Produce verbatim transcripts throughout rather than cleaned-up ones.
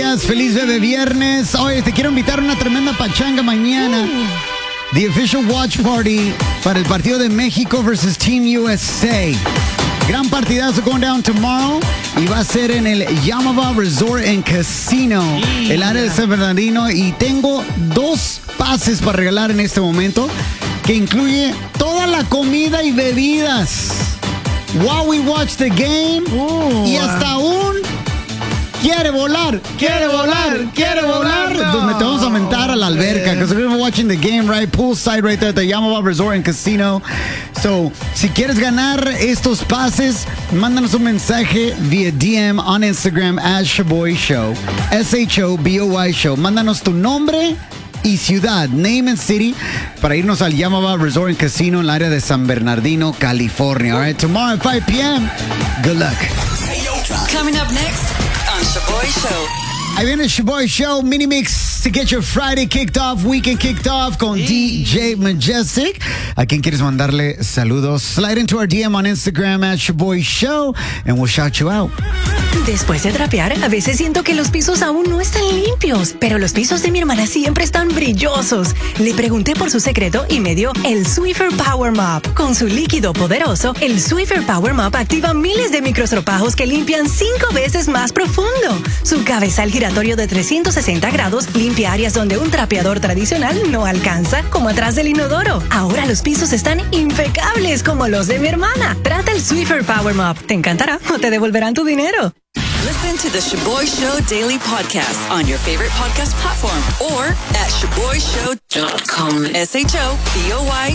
días, feliz bebé viernes. Oye, te quiero invitar a una tremenda pachanga mañana. Uh. The official watch party para el partido de México versus Team U S A. Gran partidazo going down tomorrow y va a ser en el Yamava Resort and Casino, yeah. el área de San Bernardino. Y tengo dos pases para regalar en este momento que incluye toda la comida y bebidas. While we watch the game uh. y hasta un quiere volar, quiere volar, quiere volar. Donde te vamos a mentar a la alberca. Because we're watching the game, right? Poolside right there at the Yamava Resort and Casino. So, si quieres ganar estos pases, mándanos un mensaje via D M on Instagram at Shoboy Show. S H O B O Y Show. Mándanos tu nombre y ciudad, name and city, para irnos al Yamava Resort and Casino en el área de San Bernardino, California. All right, tomorrow at five p.m. Good luck. Coming up next on Shoboy Show. Ahí viene el Shoboy Show mini mix to get your Friday kicked off, weekend kicked off con D J Majestic. ¿A quién quieres mandarle saludos? Slide into our D M on Instagram at Shoboy Show and we'll shout you out. Después de trapear, a veces siento que los pisos aún no están limpios, pero los pisos de mi hermana siempre están brillosos. Le pregunté por su secreto y me dio el Swiffer Power Mop. Con su líquido poderoso, el Swiffer Power Mop activa miles de microestropajos que limpian cinco veces más profundo. Su cabezal giratorio de trescientos sesenta grados limpia áreas donde un trapeador tradicional no alcanza, como atrás del inodoro. Ahora los pisos están impecables como los de mi hermana. Trata el Swiffer Power Mop. Te encantará o te devolverán tu dinero. Listen to the Shoboy Show Daily Podcast on your favorite podcast platform or at shoboy show dot com. S H O B O Y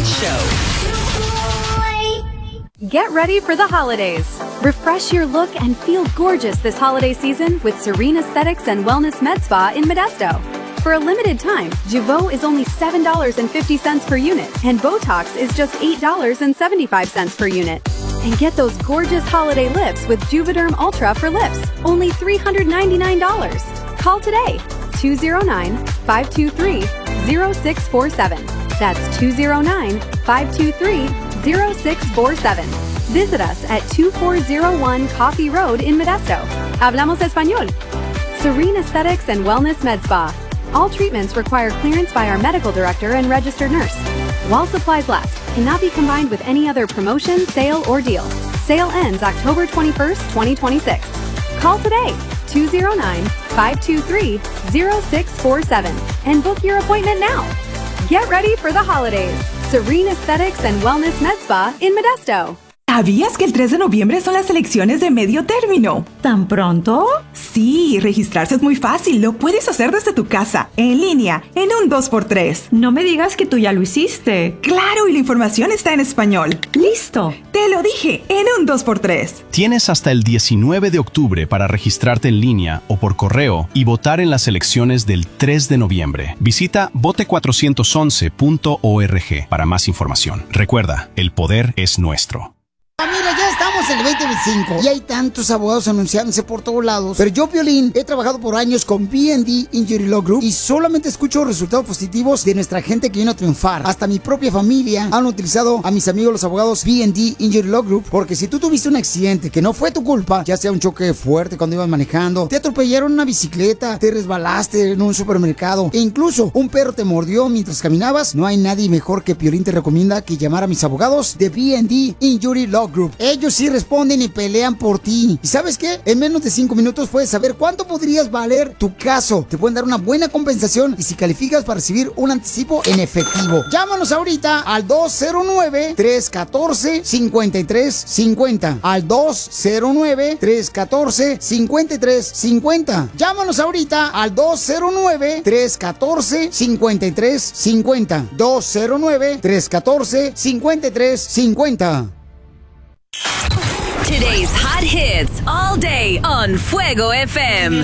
Show. Get ready for the holidays. Refresh your look and feel gorgeous this holiday season with Serene Aesthetics and Wellness Med Spa in Modesto. For a limited time, Jeuveau is only seven dollars and fifty cents per unit, and Botox is just eight dollars and seventy-five cents per unit. And get those gorgeous holiday lips with Juvederm Ultra for lips, only three hundred ninety-nine dollars. Call today, two oh nine, five two three, oh six four seven. That's two oh nine, five two three, oh six four seven. Visit us at two four oh one Coffee Road in Modesto. Hablamos Español. Serene Aesthetics and Wellness Med Spa. All treatments require clearance by our medical director and registered nurse. While supplies last, cannot be combined with any other promotion, sale, or deal. Sale ends October twenty-first, twenty twenty-six. Call today, two oh nine, five two three, oh six four seven, and book your appointment now. Get ready for the holidays. Serene Aesthetics and Wellness Med Spa in Modesto. ¿Sabías que el tres de noviembre son las elecciones de medio término? ¿Tan pronto? Sí, registrarse es muy fácil. Lo puedes hacer desde tu casa, en línea, en un dos por tres. No me digas que tú ya lo hiciste. Claro, y la información está en español. ¡Listo! Te lo dije, en un dos por tres. Tienes hasta el diecinueve de octubre para registrarte en línea o por correo y votar en las elecciones del tres de noviembre. Visita vote cuatrocientos once punto org para más información. Recuerda, el poder es nuestro. Familia, ya estamos en el veinte veinticinco y hay tantos abogados anunciándose por todos lados. Pero yo, Piolín, he trabajado por años con B and D Injury Law Group y solamente escucho resultados positivos de nuestra gente que vino a triunfar. Hasta mi propia familia han utilizado a mis amigos los abogados B and D Injury Law Group, porque si tú tuviste un accidente que no fue tu culpa, ya sea un choque fuerte cuando ibas manejando, te atropellaron una bicicleta, te resbalaste en un supermercado e incluso un perro te mordió mientras caminabas, no hay nadie mejor que Piolín te recomienda que llamar a mis abogados de B and D Injury Law Group. Ellos sí responden y pelean por ti. ¿Y sabes qué? En menos de cinco minutos puedes saber cuánto podrías valer tu caso. Te pueden dar una buena compensación y si calificas para recibir un anticipo en efectivo. Llámanos ahorita al dos cero nueve, tres uno cuatro, cinco tres cinco cero. Al dos cero nueve, tres uno cuatro, cinco tres cinco cero. Llámanos ahorita al dos cero nueve, tres uno cuatro, cinco tres cinco cero. dos cero nueve, tres uno cuatro, cinco tres cinco cero. Today's hot hits all day on Fuego F M.